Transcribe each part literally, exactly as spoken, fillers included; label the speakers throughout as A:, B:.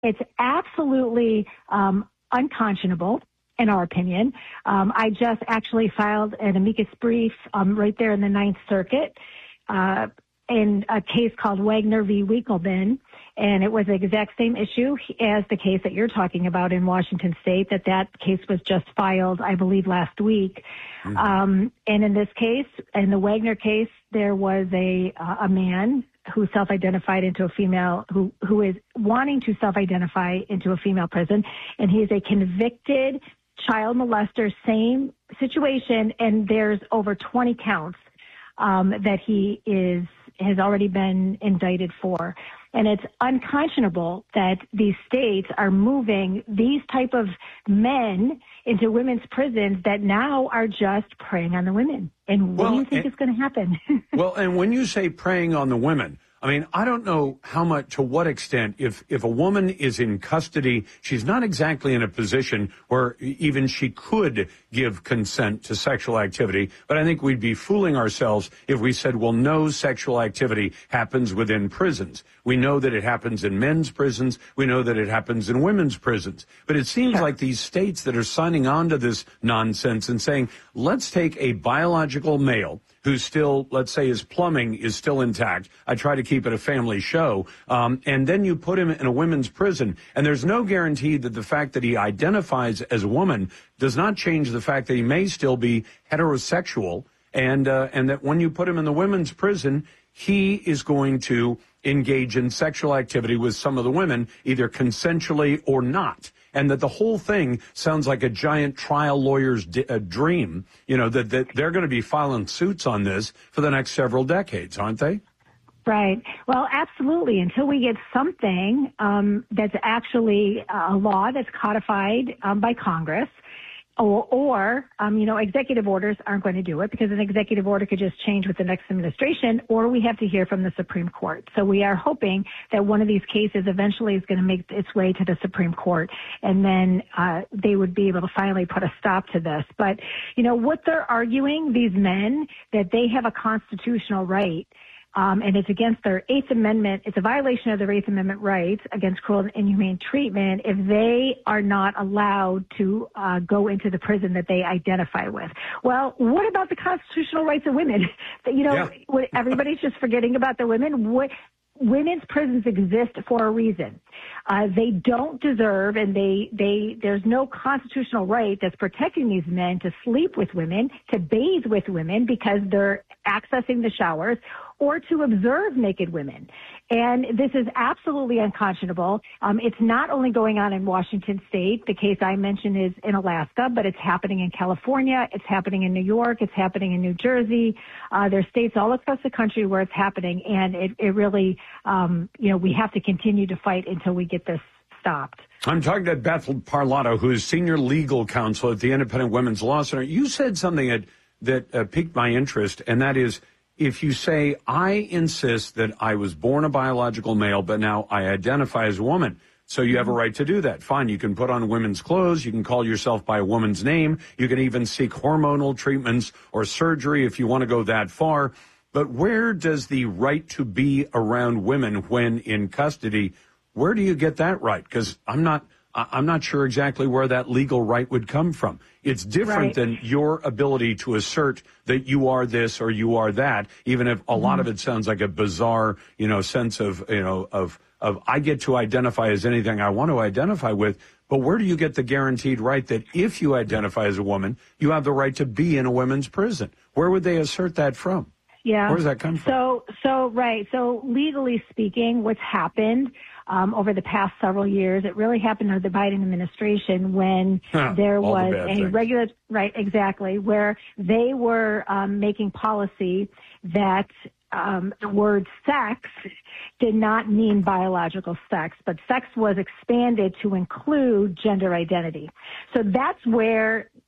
A: It's absolutely um, unconscionable, in our opinion. Um, I just actually filed an amicus brief um, right there in the Ninth Circuit uh, in a case called Wagner v. Winkleman, and it was the exact same issue as the case that you're talking about in Washington State, that that case was just filed, I believe, last week. Mm-hmm. Um, and in this case, in the Wagner case, there was a uh, a man who self-identified into a female, who, who is wanting to self-identify into a female prison, and he is a convicted child molester, same situation, and there's over twenty counts um, that he is has already been indicted for. And it's unconscionable that these states are moving these type of men into women's prisons that now are just preying on the women. And what well, do you think and, is going to happen?
B: Well, and when you say preying on the women, I mean, I don't know how much, to what extent, if, if a woman is in custody, she's not exactly in a position where even she could give consent to sexual activity. But I think we'd be fooling ourselves if we said, well, no sexual activity happens within prisons. We know that it happens in men's prisons. We know that it happens in women's prisons. But it seems like these states that are signing on to this nonsense and saying, let's take a biological male who's still, let's say, his plumbing is still intact. I try to keep it a family show. Um, and then you put him in a women's prison. And there's no guarantee that the fact that he identifies as a woman does not change the fact that he may still be heterosexual. And, uh, and that when you put him in the women's prison, he is going to engage in sexual activity with some of the women, either consensually or not. And that the whole thing sounds like a giant trial lawyer's d- a dream, you know, that, that they're going to be filing suits on this for the next several decades, aren't they?
A: Right. Well, absolutely. Until we get something um, that's actually a law that's codified um, by Congress, or, or um, you know, executive orders aren't going to do it, because an executive order could just change with the next administration, or we have to hear from the Supreme Court. So we are hoping that one of these cases eventually is going to make its way to the Supreme Court, and then uh, they would be able to finally put a stop to this. But, you know, what they're arguing, these men, that they have a constitutional right, Um, and it's against their Eighth Amendment. It's a violation of their Eighth Amendment rights against cruel and inhumane treatment if they are not allowed to uh, go into the prison that they identify with. Well, what about the constitutional rights of women? You know, yeah. what, everybody's just forgetting about the women. What, women's prisons exist for a reason. Uh, they don't deserve, and they, they, there's no constitutional right that's protecting these men to sleep with women, to bathe with women because they're accessing the showers, or to observe naked women. And this is absolutely unconscionable. Um, it's not only going on in Washington State. The case I mentioned is in Alaska, but it's happening in California. It's happening in New York. It's happening in New Jersey. Uh, there's states all across the country where it's happening. And it, it really, um, you know, we have to continue to fight until we get this stopped.
B: I'm talking to Beth Parlato, who is senior legal counsel at the Independent Women's Law Center. You said something that, that uh, piqued my interest, and that is, if you say, I insist that I was born a biological male, but now I identify as a woman, so you have a right to do that. Fine, you can put on women's clothes, you can call yourself by a woman's name, you can even seek hormonal treatments or surgery if you want to go that far. But where does the right to be around women when in custody, where do you get that right? Because I'm not... I'm not sure exactly where that legal right would come from. It's different right. than your ability to assert that you are this or you are that, even if a mm-hmm. lot of it sounds like a bizarre, you know, sense of, you know, of, of I get to identify as anything I want to identify with. But where do you get the guaranteed right that if you identify as a woman, you have the right to be in a women's prison? Where would they assert that from?
A: Yeah.
B: Where does that come from?
A: So, so, right. So legally speaking, what's happened Um, over the past several years, it really happened under the Biden administration when huh, there was
B: the
A: a
B: things.
A: regular, right, exactly, where they were um, making policy that um, the word sex did not mean biological sex, but sex was expanded to include gender identity. So that's where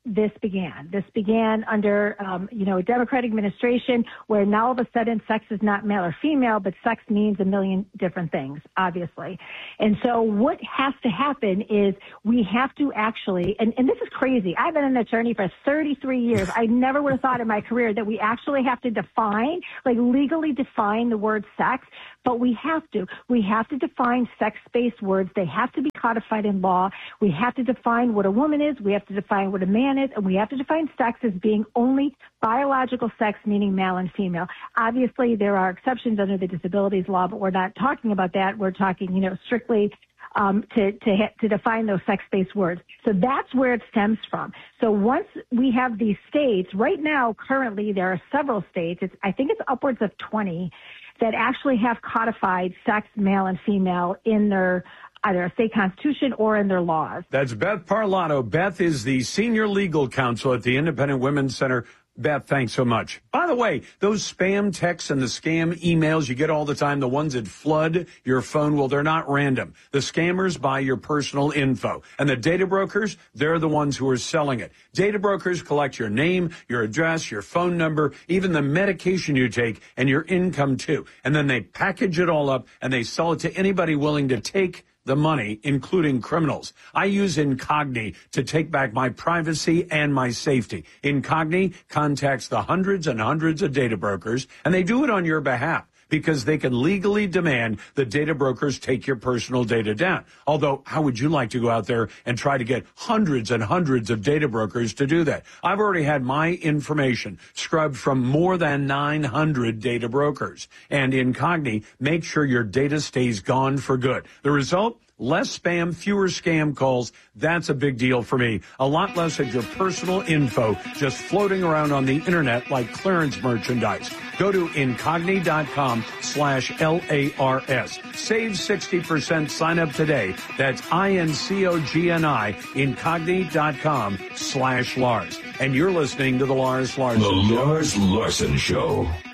A: this began. This began under, um, you know, a Democratic administration where now all of a sudden sex is not male or female, but sex means a million different things, obviously. And so what has to happen is we have to actually, and, and this is crazy. I've been an attorney for thirty-three years. I never would have thought in my career that we actually have to define, like legally define the word sex, but we have to. We have to define sex-based words. They have to be codified in law. We have to define what a woman is. We have to define what a man is. And we have to define sex as being only biological sex, meaning male and female. Obviously, there are exceptions under the disabilities law, but we're not talking about that. We're talking, you know, strictly um, to, to, to define those sex-based words. So that's where it stems from. So once we have these states, right now, currently, there are several states. It's, I think it's upwards of twenty that actually have codified sex, male and female, in their either a state constitution or in their laws.
B: That's Beth Parlato. Beth is the senior legal counsel at the Independent Women's Center. Beth, thanks so much. By the way, those spam texts and the scam emails you get all the time, the ones that flood your phone, well, they're not random. The scammers buy your personal info. And the data brokers, they're the ones who are selling it. Data brokers collect your name, your address, your phone number, even the medication you take, and your income, too. And then they package it all up, and they sell it to anybody willing to take the money, including criminals. I use Incogni to take back my privacy and my safety. Incogni contacts the hundreds and hundreds of data brokers, and they do it on your behalf because they can legally demand the data brokers take your personal data down. Although, how would you like to go out there and try to get hundreds and hundreds of data brokers to do that? I've already had my information scrubbed from more than nine hundred data brokers. And Incogni makes sure your data stays gone for good. The result? Less spam, fewer scam calls. That's a big deal for me. A lot less of your personal info just floating around on the internet like clearance merchandise. Go to Incogni.com slash L A R S. Save sixty percent. Sign up today. That's I-N-C-O-G-N-I, Incogni.com slash Lars. And you're listening to The Lars Larson
C: The
B: Show.
C: Lars Larson Show.